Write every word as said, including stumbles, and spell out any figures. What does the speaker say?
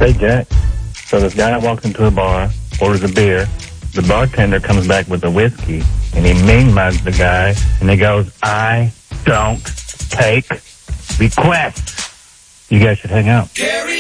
Hey, Jack. So this guy walks into a bar, orders a beer. The bartender comes back with a whiskey, and he mean-mugs the guy, and he goes, I don't take requests. You guys should hang out. Gary